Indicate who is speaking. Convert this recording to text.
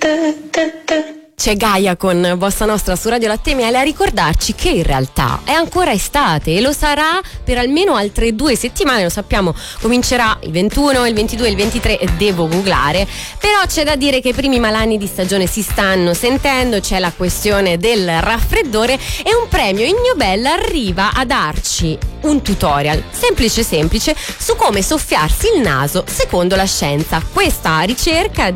Speaker 1: C'è Gaia con Bossa Nostra su Radio Latte Miele a ricordarci che in realtà è ancora estate e lo sarà per almeno altre 2 settimane, lo sappiamo, comincerà il 21, il 22 e il 23, devo googlare, però c'è da dire che i primi malanni di stagione si stanno sentendo, c'è la questione del raffreddore e un premio Ignobel arriva a darci un tutorial semplice su come soffiarsi il naso secondo la scienza. Questa ricerca